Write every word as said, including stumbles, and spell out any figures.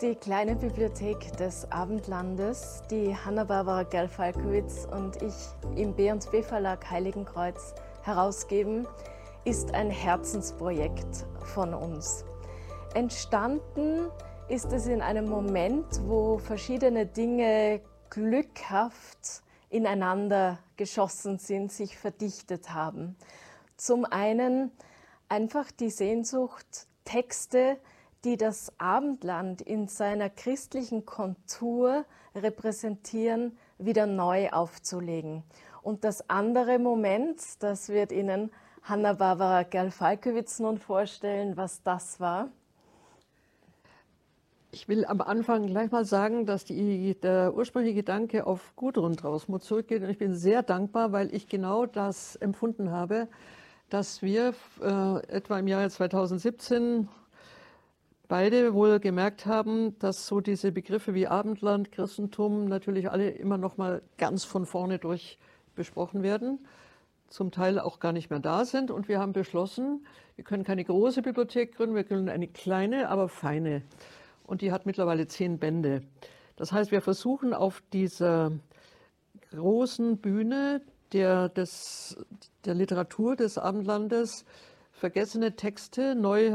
die kleine Bibliothek des Abendlandes, die Hanna-Barbara Gerl-Falkowitz und ich im B und B Verlag Heiligenkreuz herausgeben, ist ein Herzensprojekt von uns. Entstanden ist es in einem Moment, wo verschiedene Dinge glückhaft ineinander geschossen sind, sich verdichtet haben. Zum einen einfach die Sehnsucht, Texte, die das Abendland in seiner christlichen Kontur repräsentieren, wieder neu aufzulegen. Und das andere Moment, das wird Ihnen Hanna-Barbara Gerl-Falkowitz nun vorstellen, was das war. Ich will am Anfang gleich mal sagen, dass die, der ursprüngliche Gedanke auf Gudrun Trausmuth zurückgeht. Und ich bin sehr dankbar, weil ich genau das empfunden habe, dass wir äh, etwa im Jahre zweitausendsiebzehn beide wohl gemerkt haben, dass so diese Begriffe wie Abendland, Christentum natürlich alle immer noch mal ganz von vorne durch besprochen werden, zum Teil auch gar nicht mehr da sind. Und wir haben beschlossen, wir können keine große Bibliothek gründen, wir gründen eine kleine, aber feine. Und die hat mittlerweile zehn Bände. Das heißt, wir versuchen auf dieser großen Bühne der, des, der Literatur des Abendlandes vergessene Texte neu